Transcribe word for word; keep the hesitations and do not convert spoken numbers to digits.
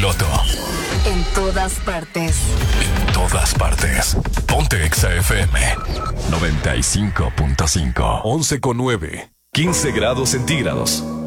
piloto. En todas partes. En todas partes. Ponte Exa F M noventa y cinco punto cinco. once con nueve. quince grados centígrados.